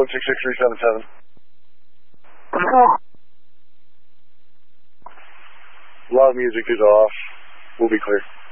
166-377. Loud music is off. We'll be clear.